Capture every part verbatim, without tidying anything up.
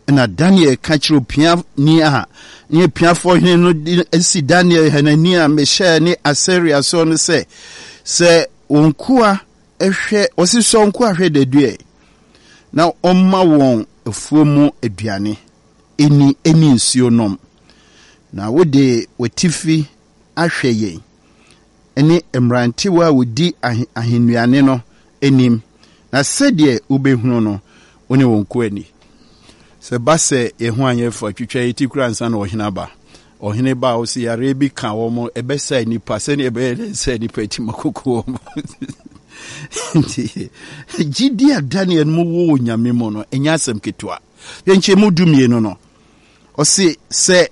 na Daniel kachiro pia ni a ni pia for hene no si Daniel Hanania Mishael ni Assyria so no say say onkua ehwe osiso onkua hwe dedue na omma won efuomu aduane eni eni nsuo nom na wode watifi ahwe ye eni emrantiwa wodi ahenuane no enim na sedie ubehunu no oni wonku ani se base ehu anye fo twetwa yiti kura nsa na ohina ba ohine ba o si yare bi ka wo mo ebesa nipa se ne ebe se nipa ti makoko mo Gidia Daniel mu wo nyame mo no enya asem ketwa yenche mu dumie no no o si se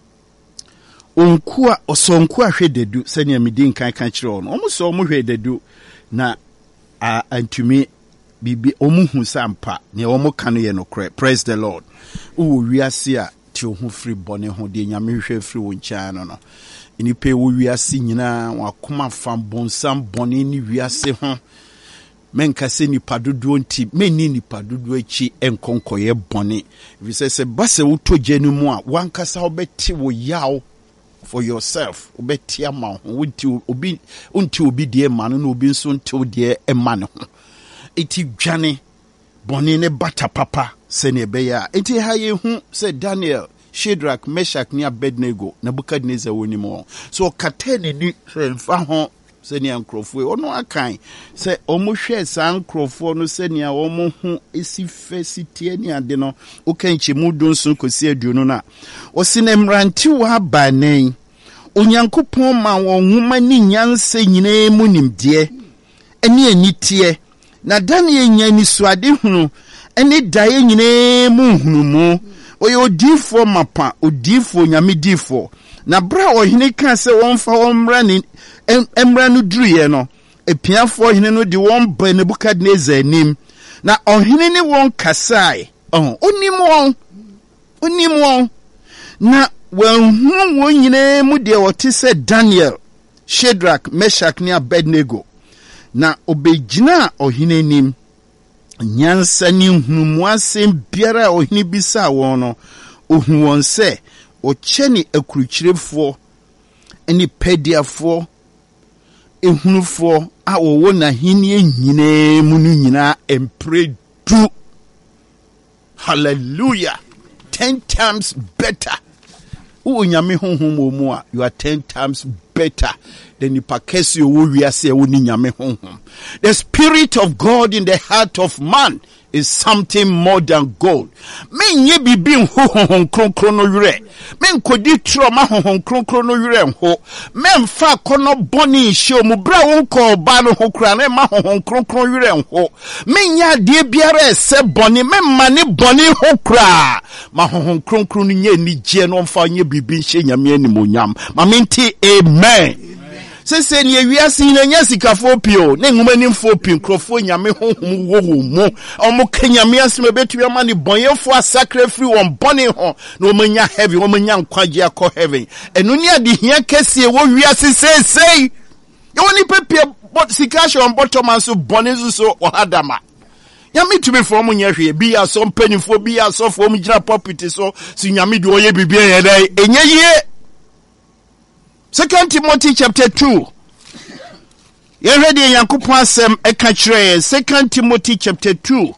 onkua osonku ahwe dedu se ne amidin kan kan kire no omo so omo hwe dedu na a antumi bibi omuhu sampa ne omo kanu ye no kre. Praise the Lord. Uwo wiase a ti ohu free bone ho de nyame hwe free wo ncha no no inipe wo wiase nyina wakoma fam bonsam bone ni wiase ho menka se ni padodo nti menni ni padodo achi enkonkoye bone if say se base wo tojenu mu a wankasa obeti wo yaw for yourself obeti ama ho wonti obi unti obi de ma no obi nso nti de e ma no iti dwane bone ne bata papa se ne be ya enti ha ye hu se Daniel Shadrach Meshach ni Abednego Nebukadnezar woni mo so katene ni se mfa ho se ne ankrofo ono akan se omo hwe san ankrofo no se ne omo hu esi fesiti ni ade no okanchi mudun so kosi aduonu na o sine mranti wa banen onyankopon ma won huma ni nyanse nyina mu nimde eni anitie na Daniel nyani suade hunu eni dae nyina mu hunu mu oye odifo mapa odifo nyame difo na bra ohine kan se wonfa wonmra ni emra no druye no epiafo ohine no de won ba Nebukadnezar nim na ohine ni won kasai oh onim won onim won na won won nyina mu de wote se Daniel Shadrach Meshach ni Abednego na obegina ohine nim nyansa ni hunu asem biara ohini bisa won no ohu won se o cheni akuruchirefo eni pediafo ehunufo a wo na hini nyina mu nu nyina empredu. Hallelujah. ten times better. U nyame honhom mu a you are ten times better than the pakesi wo wiase wo ni nyame honhom. The spirit of God in the heart of man is something more than gold. Men ye bibi honhom kronkron no yure. Men kodi trauma honhom kronkron no yure ho. Men fa kono boni hye mu bra won ko ba no ho kra na ma honhom kronkron yure ho. Men ya de biara se boni men mane boni ho kra. Ma honhom kronkron nye ni je no mfa nye bibi hye nyame animonyam. Ma menti amen. Se se ni ewiase ni nya sikafo pio ne ngumani mfo pin krofo nyame honhom wo wo mu omo kanyame asem betu ya mani bonyefo asakre free won bone ho na omanya heaven omanya nkwaje akọ heaven enu ni ade hia kese wo wiase se se e woni pepie bot sikasho on bottom so bone so ohadama nyame tumi fo mo nya hwe bi ya so mpanifo bi ya so fo mo gina property so si nyame de oye bibia ye dai enye ye. Second Timothy chapter two. You ready Yankopon asem eka kire. Second Timothy chapter two.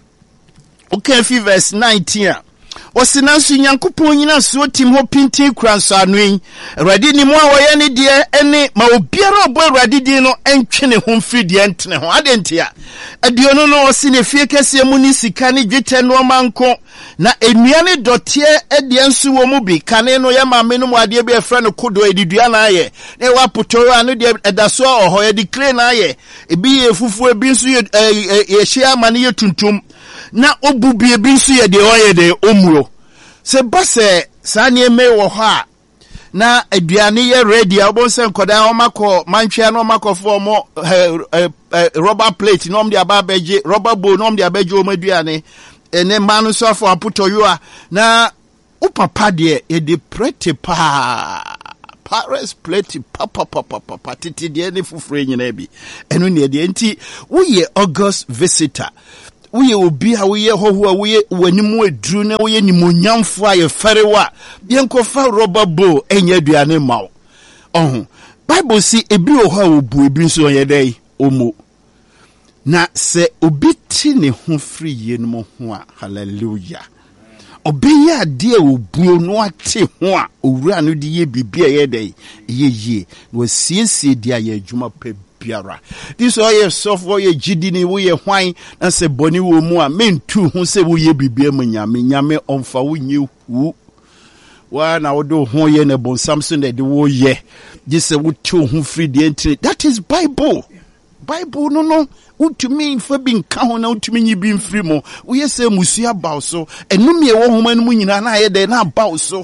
Okay, verse nineteen. Osinansu Yankopon nyina so tim ho pintin kranso anwen. Awurade ni mo a woye ne de ene ma obiara obo awurade din no entwene ho mfidi entene ho adentia. Adiono no osine fie kese mu ni sika ne dwetɛ no manko na enuane dotie ede nsu wo mu bi kane no ya maame no mu ade bi efra no kodo edidua na aye na wa potoro anu de edaso oho ya declare na aye ebi ye fufu ebi nsu ye ye hia mane ye tuntum na obubi ebi nsu ye de oye de omuro se base sa ne me wo ho a na aduane ye ready obonse nkoda omako manhwe na omako fo mo rubber plate no m de ababeje rubber bowl no m de abeje o maduane ene manu so for aputoyo a na upapa de e de pretty pa Paris plate papa papa papa titi de ne fufure nyina bi eno ne de enti wo ye August visitor woyɛ obi a woyɛ hɔho a woyɛ wanimu aduru na woyɛ nimonyamfo a yɛfɛrewa yɛnkɔfa rubber bowl ɛnyɛ aduane ma wo ɔho Bible si ebi wɔ hɔ a obu ebi nso ɔyɛ dɛ omo na sɛ obi ti ne ho firi yie no mo ho a hallelujah obɛyɛ adeɛ a obuo no ate ho a owura no de yɛ biribi a yɛ dɛ yɛ yie na wasiesie de a yɛ adwuma pɛ biara this ɔyɛ sɔfo ɔyɛ gidi ni woyɛ hwan na sɛ bɔne wɔ mu a mentu ho sɛ woyɛ biribi mu nyame nyame ɔmfa wo nye hu wa na wode ho yɛ na bonsam so na de wo yɛ gye sɛ wote ho firi deɛ ntire that is Bible Bible no no utumi mfa bi nka ho na utumi nyi bi mfiri mo woyɛ sɛ musua baw so enum ye wo homa no mu nyina na ayɛ de na baw so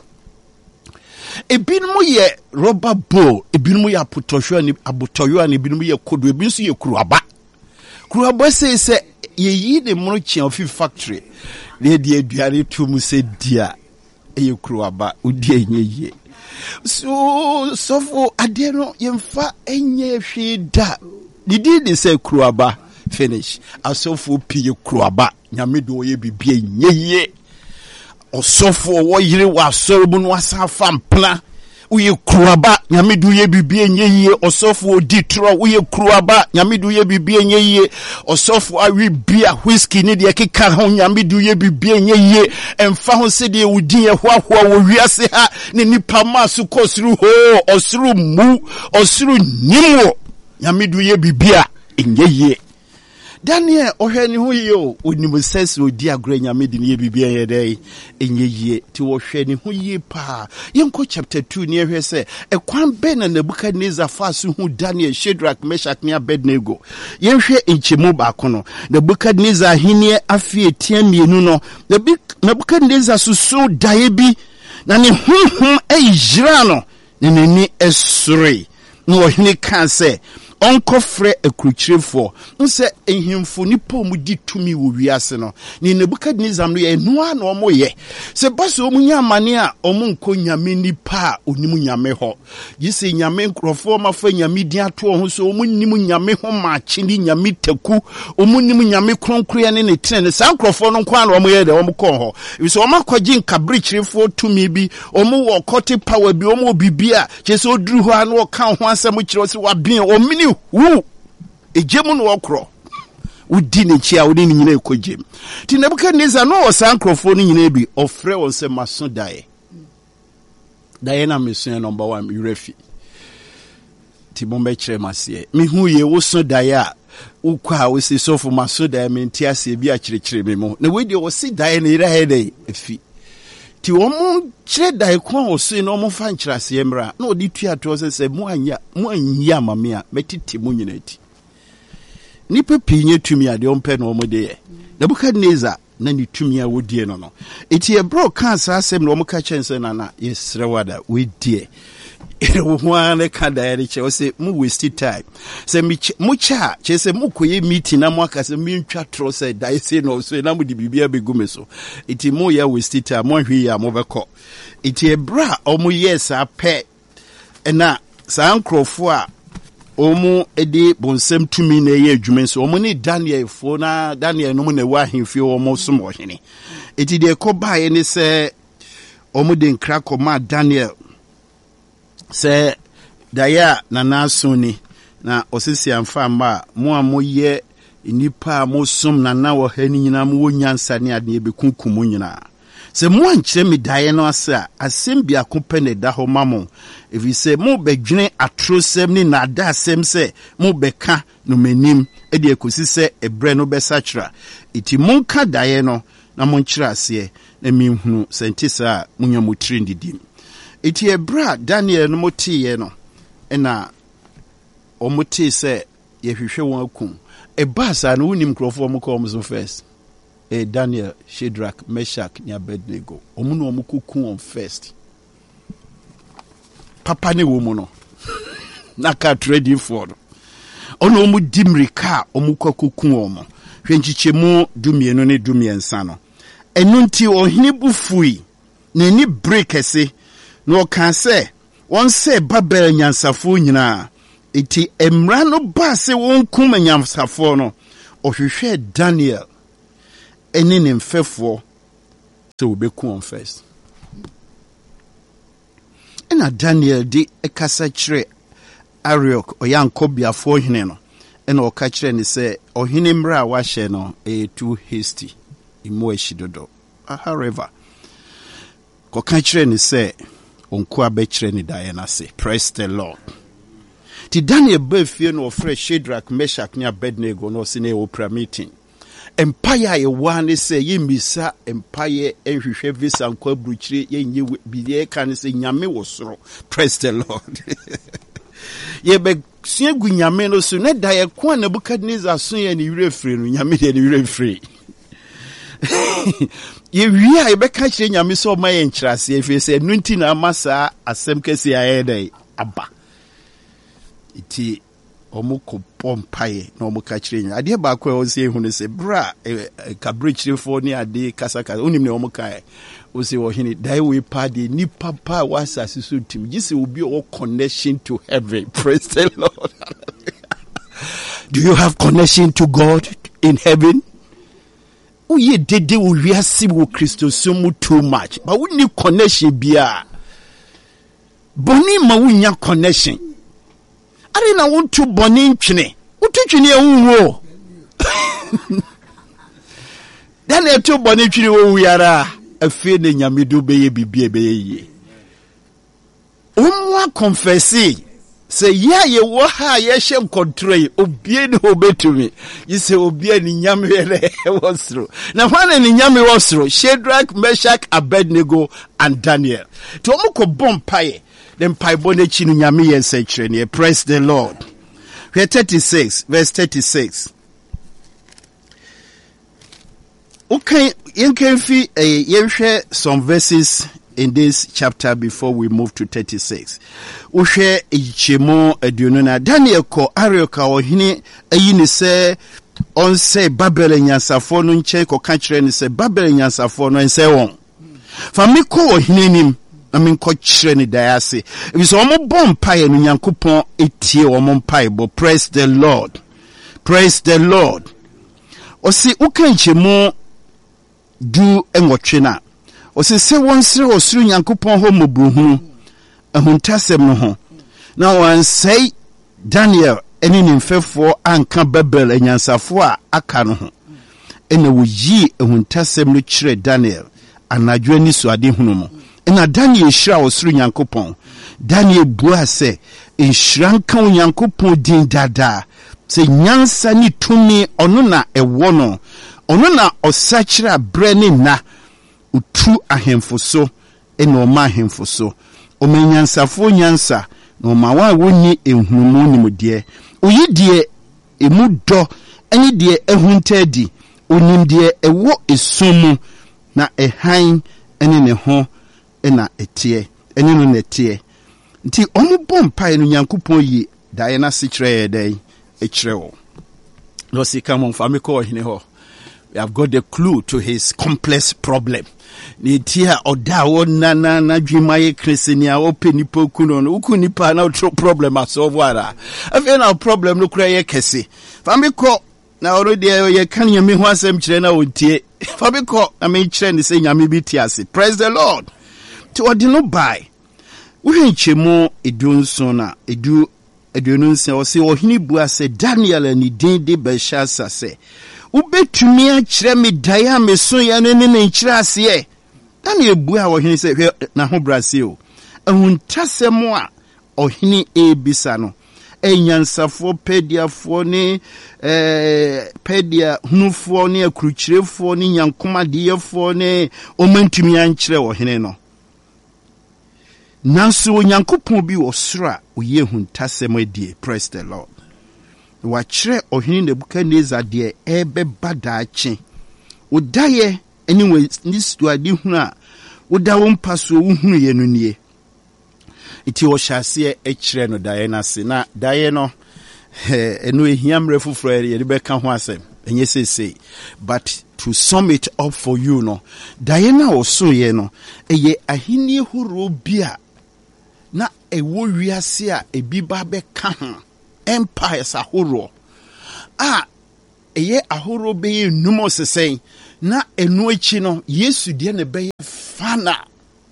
ebinom yɛ rubber bowl ebinom yɛ apotɔhwa ni abotoyo ni ebinom yɛ kodo ebi nso yɛ kuruaba kuruaba sɛ sɛ yeyi de mo kyen ofi factory na de aduare to mu sɛ dia ɛyɛ kuruaba odi enye yie so sofo ade no yemfa enye hwe da didi de say kruaba finish asofo pie kruaba nyame do ye bibie nyeye osofo wo yire wa asorobu no asafa mpla uye kruaba nyame do ye bibie nyeye osofo odi tro uye kruaba nyame do ye bibie nyeye osofo awi bia whisky ni de keka ho nyame do ye bibie nyeye emfa ho se de udi ye hoahoa wo wiase ha ne nipa ma su kosuru ho osuru mu osuru nimo nyame do ye bibia nyeye Daniel ohwani hu yo onimu sense odi agro nyame de ne bibia ye dai enyeye ti wo hwani hu yi pa yenko chapter two ne ehwe se ekwan be na Nebukadnezar fasu hu Daniel Shadrach Meshach ne Abednego yenhwe enchemu ba kono Nebukadnezar henie afie tia mienu no Nebukadnezar susu dae bi na ne hunhun eyira no ne nani esore no ohini kan se onkofre ekruchirefo nse ehimfo nipa omudi tumi wo wiase no ni Nebukadnezar no ye noa na omo ye se baso omunya amane a omo nko nyame nipa onimu nyame ho yise nyame nkrofo mafa nyame din ato ho so omo nimu nyame ho ma chini nyame taku omo nimu nyame kronkroya ne ne tene sa nkrofo no nko na omo ye de omo kon ho yise omo akwaji nkabrichirefo tumi bi omo wo kote power bi omo bibia chese oduru ho an wo kan ho asem kire se wabin omini wu ejemu no okro udi ne chia udi ne nyina ekojem ti Nebukadnezar no osan krofo no nyina bi ofre won se maso dae dae na meso number one yurefi ti bombe kire masie me hu ye wo so dae a ukwa wo se sofo maso dae me ntiase bi a kire kire me mo na we de wo se dae ne ira he dae efi ti wo mo kire dae kwa wo so no mo fa nkyirase emra na odi tu ato se se mo anya mo anya mame a metiti mo nyina ti ni pepi nye tumi ade ompe no mo de ye Nebukadnezar na ni tumi a wodie no no eti e bro kan sa asem no mo ka chense na na yesrewada we die wo ho ne ka dae che o se mo waste time se mo cha che se mo koye meeting na mo aka se mi ntwa tro se dae se no so na mo di bibia begume so eti mo ya waste time mo hwe ya mo beko eti e bra o mo yes a pe na sa nkrofo a omu edi bonsem tumi na ye adwumen so omu ni Daniel fo na Daniel no mu na wa hemfie omu som ohene eti de ko bae ni se omu de nkra ko ma Daniel se daya na naso ni na osisi amfa ma mo amoye nipa mo som na na wo ha ni nyina mo nyansa ne ade bekunkum nyina se mo ankyere mi dae no ase a asem bia ko pene da ho mamo if you say mo bedwene atrosem ni na da asem se mo beka no manim e de ekosi se ebre no besachra iti mo ka dae no na mo nkyere ase na mi hunu sentisa munya mo trendidim iti ebra Daniel no motiye no na omotie se ye hwehwe won akum e basa no unim krofo mo ko mo first e Daniel Shadrach Meshach ni Abednego omu no omu kuku on first papa ne wo mu no na ka ready for ono omu dimrika omu kuku omu hwenchichemu dumienu ne dumiensa no enu nti ohini bufui ne ni break ese no kan se won se Babel nyansafo nyina eti emra no ba se won kum nyansafo no ohwehwe Daniel ene ne mfefo so we beku on first. Ena Daniel di ekasa kire Ariok oyankobiafo hene no ena oka kire ni se ohene mra wa hye no e too hasty imo ehyidodo. However, ko ka kire ni se onko abekire ni Diana say praise the Lord. Ti Daniel be fie no ofre Shadrach, Meshach ne Abednego no se ne opera meeting. Empire ye wane se ye misa empire ehwehwe visa nkwa bruchire ye nye biye kan se nyame wo soro. Praise the Lord. Ye be siegu nyame no so ne da ye kwa Nebukadnezar so ye ni wirefre no nyame de ni wirefre. Ye wi a be ka kire nyame so ma ye nkrase efe se nunti na amasa asem kese aye dai aba. Iti omuko pompaye na omuka kire nya ade ba kwa o se hu ne se bra ka bridge fo ni ade kasaka onim ne omuka o se wo hini dai we party ni papa was asisu tim gisi obi o connection to heaven. Praise the Lord. Do you have connection to God in heaven? O ye dede o wiase wo Kristo sumu too much but we need connection bia boni ma wunya connection. Ari na wontu boni ntwene wotu twene ewuwo dan etu boni twene wo yara afie ne nyamedu beye bibie beye yi umwa confessi se ya ye wo ha ye hye nkontrol obie ne obetumi yise obie ni nyame yele wosro na hwane ni nyame wosro Shadrach, Meshach, Abednego and Daniel to omko bompaye. Then paibone chinu nyami yense chrenye. Praise the Lord. Verse thirty-six, verse thirty-six. Okay, you can feel a share some verses in this chapter before we move to thirty-six. Ushe ichemo edununa Daniel ko Arioka ohini eyini se on se Babel nyansafo no nche ko ka kire ni se Babel nyansafo no ense won. Fa me ko ohini nim I mean, coach ni diase. If it's almost bomb pie and Yankupon etie or pie, but praise the Lord. Praise the Lord. O si ukenche mo do engochena. O si se once or through Yankupon homo bruhu. A huntasem no ho. Now one say Daniel any in for anka bebel and yansafua akano. And a wuji a huntasem no chre Daniel. And na jweni so adi hunumo. Na Daniel shira osuru Nyankopon. Daniel bua se enhranka Nyankopon din dada. Se nyansa ni tumi ono na ewo no. Ono na osachira brene na utu ahemfo so ena oma ahemfo so. Omenyansafo nyansa na oma wa woni ehunmu nimde. Oyi die emu do eni die ehuntadi. Onim die ewo esumu na ehan eni ne ho ena etie eni no netie nti omo bompa enu Nyankopon yi dae na sikire dai ekire wo no sika mon famiko hine ho. We have got the clue to his complex problem. Ni tia oda wo na na na dwuma ye kresenia openi poku no ukunipa na otro problem asolve wara afi na problem no kura ye kese famiko na already ye kan yemi ho asem kire na ontie famiko na me kire ni se nyame bi tiase. Praise the Lord. To ordinary by we chemo edunso na edu edununse o se ohini bua se Daniel ani din de Belshazzar se ubetumi a kire me daya me so ya ne ne kire ase Daniel bua ohini se na ho brase o ehuntasemo a ohini ebisa no enyansafo pediafo ni eh pedia hunufo ni akruchirefo ni nyankomadeyefo ni omantumi ankire ohini no. Nanso Nyankopon bi osra oye huntasem adie. Praise the Lord. Wa kire ohini Nebukadnezar de ebe badaache. Odaye anyway this to adi hunu a oda wo mpaso wo hunu ye no nie. Iti wo hyase e kire no daye na se na daye no eno ehiamre fufuro ye de beka ho asem enye sese but to sum it up for you no daye na oso ye no eye ahini horo bia na ewo wiase a ebi ba be ka ho empires ahoro a eye ahoro be numo sesen na enu echi no Yesu de ne be fana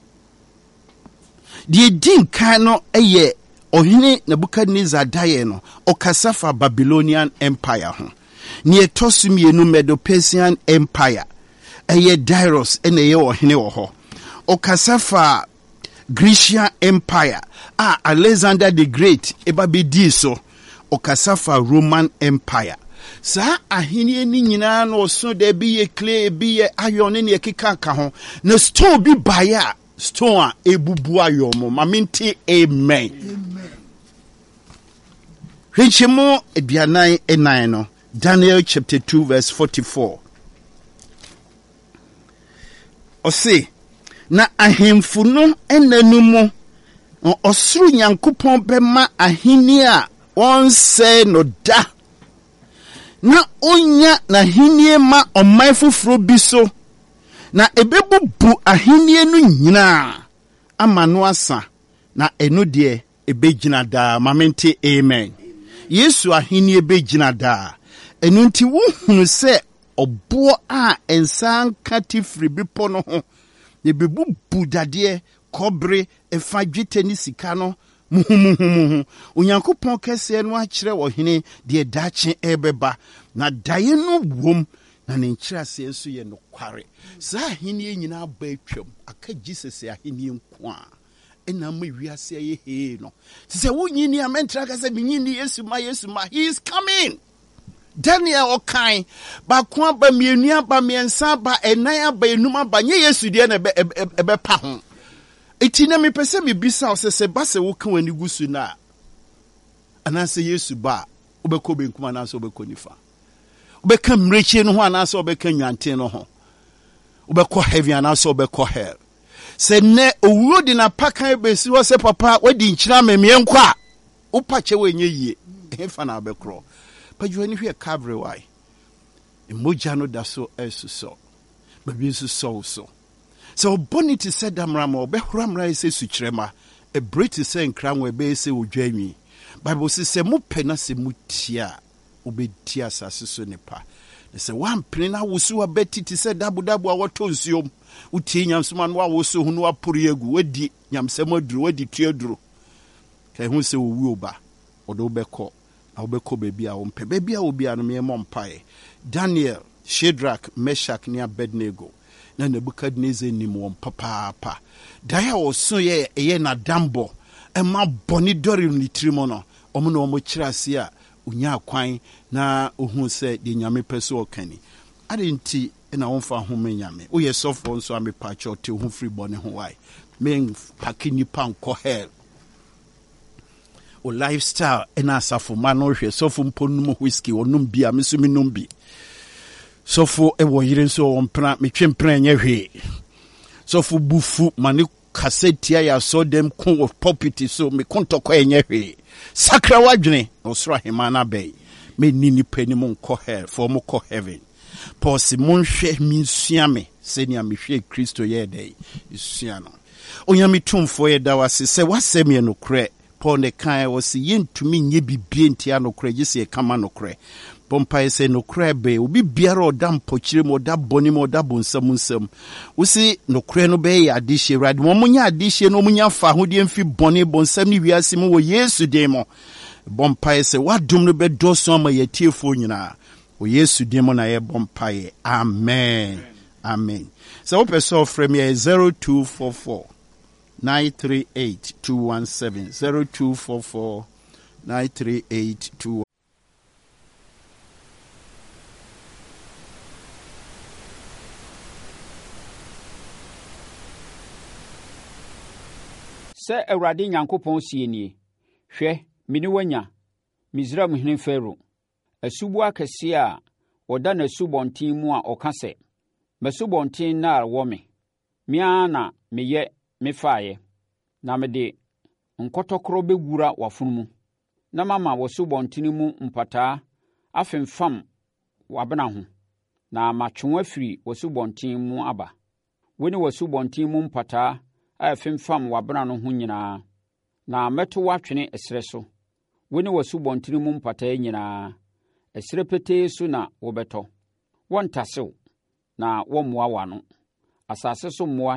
de din kan no eye ohene Nebukadnezar daye no okasafa Babylonian Empire ho ne etosumienu Medo-Persian Empire eye Darius ene ye ohene wo ho okasafa Grecian Empire ah Alexander the Great ebabedi so okasafa Roman Empire sa ahini ni nyina no so de bi ye clay bi ye iron ne ekeka ka ho na stone bi baya stone a ebubu ayo mo mamenti amen amen Hwechemo eduanan enan no Daniel chapter two verse forty-four Ose na ahemfu no enanu mu osuru Nyankopɔn bema ahini a wonse no da na onya na ahini ma ɔman foforo bi so na ebebubu ahini no nyina ama no asa na eno de ebegyina da mamente amen Yesu ahini ebegyina da enu nti wuhunu se obo a ensan katifri bipo no ho ebebubu dade kobre efa dwete ni sika no muhumuhumu Onyankopɔn kese no akire wo hene de daakye ebeba na daye no wom na ne nkyirase nso ye no kware sa ahini nyina ba atwam aka Jesus ahini nko a ena ma wiase ye he no se wonyini amentra ka se binyini Yesu ma Yesu ma he is coming Daniel okai ba kwa ba mienu aba miensa ba enan aba enum aba nye Yesu de na ebe pa ho eti na me pese me bisa o se se ba se wo kan wani gusu na anase Yesu ba obekọ benkum anase obekọ nifa obeka mrechi no ho anase obeka nyanten no ho obekọ heaven anase obekọ hell se ne owuro di na pakan besi wo se papa wadi nkyira memie nkwa upache wenye yie hefa na obekro pajuani hwe Calvary why emoja no da so esuso babi esuso so so bonity said damrama obehramra ese sukyerema e briti se nkranwe be ese odwanwi Bible says se mo pena se mutia obetia asase so nepa se wan pena wosu abeti ti se dabu dabu a woto nsuom utie nyamsoma no awoso hu no apori egu wadi nyamsem aduru wadi tuaduru kai hu se owu oba odo beko na obeko bebi a ompe bebi a obi anu me mompae Daniel Shadrach Meshach ne Abednego na Nebukadnezar ni mo papa pa daya oso ye eye na dambo e ma boni dori ni trimo no omo no omo kirase a unya kwan na ohun se de nyame pese okani adenti na wonfa home nyame wo ye sofo nso amepa cho te hu free bone ho wai men pakini panko hell o lifestyle ena asafo ma no hwe sofo mponum whisky onum bia mesumi numbi sofo e wo yire nso wo mpra metwempra nya hwe sofo bufu mane kasetia ya so dem kun of property so me kontoko enye hwe sakra wadwene osro hemana bay me nini pani mo nko hell for mo ko heaven pause mon hwe mi suame se ni amhwe Kristo ye dey isuano onyame tumfo ye da wase se wasem ye no kre Paul ne kan wase yentumi nye bibie ntia no kre gise kama no kre Pompa se no kre be obi biara odam pochire mo da boni mo da bonsam nsam usi no kre no be ya adihye rad mo munya adihye no munya fa hodie mfi boni bonsam ni wiase mo wo Yesu dem mo bompa se wadum no be doso ma yetiefo nyina o Yesu dem mo na ye bompa ye amen amen so wo person frame ye zero two four four nine three eight two one seven zero two four four nine three eight two Se Awurade Nyankopɔn sie nie hwɛ mini wanya Misraim hene Faro asubu akɛse a oda na subontin mu a ɔka sɛ masubontin na wɔ me mia na meyɛ mefaaye na mede nkɔtɔkoro begura wafunu mu na mama wasubontin mu mpataa afemfam wabena ho na matwe afiri wasubontin mu aba woni wasubontin mu mpataa a femfam wabena no ho nyinaa na meto watwene esre so woni wasubontin mu mpataa nyinaa esre petee so na wobeto wontasew na wɔmmoa w'ano. Asase so mmoa